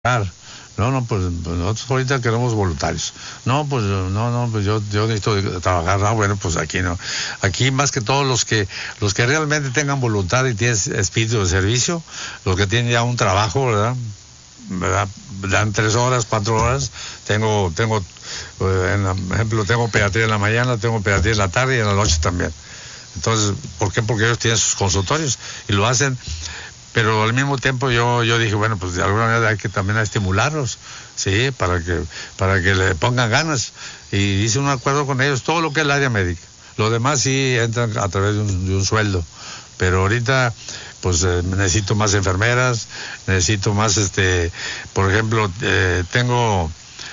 No, pues nosotros ahorita queremos voluntarios. No, pues pues yo necesito trabajar. No, bueno, pues aquí no. Aquí más que todos los que realmente tengan voluntad y tienen espíritu de servicio, los que tienen ya un trabajo, ¿verdad? Dan 3 horas, 4 horas. Tengo en ejemplo, tengo pediatría en la mañana, tengo pediatría en la tarde y en la noche también. Entonces, ¿por qué? Porque ellos tienen sus consultorios y lo hacen. Pero al mismo tiempo yo dije, bueno, pues de alguna manera hay que también estimularlos, sí, para que le pongan ganas. Y hice un acuerdo con ellos, todo lo que es el área médica. Lo demás sí entran a través de un sueldo. Pero ahorita, pues necesito más enfermeras, necesito más, por ejemplo, tengo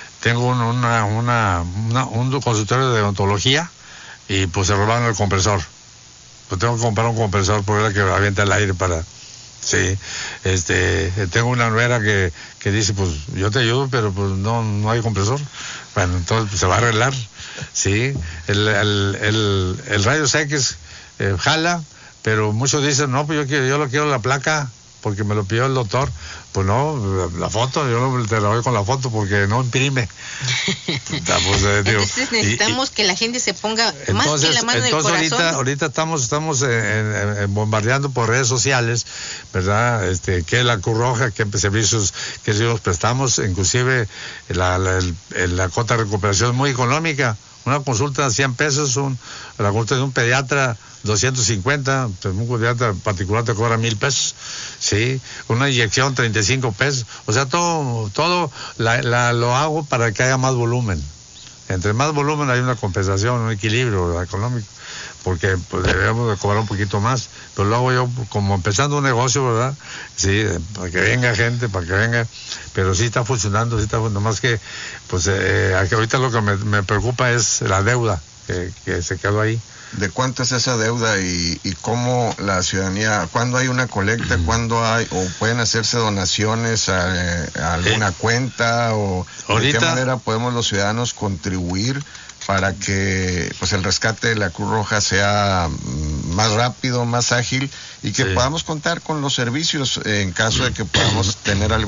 un consultorio de odontología y pues se robaron el compresor. Pues tengo que comprar un compresor por el que avienta el aire para... Sí, tengo una nuera que dice, pues yo te ayudo, pero pues no hay compresor. Bueno, entonces pues, se va a arreglar. Sí, el rayos X jala, pero muchos dicen, no, pues yo lo quiero la placa, porque me lo pidió el doctor. Pues no, la foto, yo te la doy con la foto porque no imprime. Entonces necesitamos que la gente se ponga más que la mano del corazón. Ahorita estamos bombardeando por redes sociales, ¿verdad? Que la Cruz Roja, que servicios que nos prestamos, inclusive la cuota de recuperación es muy económica. Una consulta de 100 pesos, la consulta de un pediatra 250, pues un pediatra particular te cobra 1,000 pesos, sí, una inyección 35 pesos, o sea, todo lo hago para que haya más volumen. Entre más volumen hay una compensación, un equilibrio, ¿verdad?, económico, porque pues debemos de cobrar un poquito más, pero lo hago yo como empezando un negocio, ¿verdad? Sí, para que venga gente, pero sí está funcionando, nomás que pues ahorita lo que me preocupa es la deuda que se quedó ahí. ¿De cuánto es esa deuda y cómo la ciudadanía, cuándo hay una colecta, cuándo hay, o pueden hacerse donaciones a alguna cuenta, o ahorita, de qué manera podemos los ciudadanos contribuir para que pues el rescate de la Cruz Roja sea más rápido, más ágil y que podamos contar con los servicios en caso de que podamos tener algún